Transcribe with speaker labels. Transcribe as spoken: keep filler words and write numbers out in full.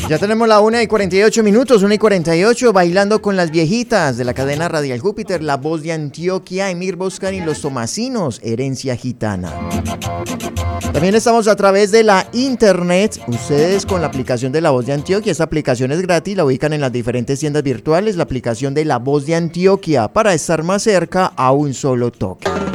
Speaker 1: Ya tenemos la una y cuarenta y ocho minutos, una y cuarenta y ocho, bailando con las viejitas de la cadena Radial Júpiter, La Voz de Antioquia, Emir Boscan y Los Tomasinos, Herencia Gitana. También estamos a través de la internet, ustedes con la aplicación de La Voz de Antioquia. Esta aplicación es gratis, la ubican en las diferentes tiendas virtuales, la aplicación de La Voz de Antioquia, para estar más cerca a un solo toque.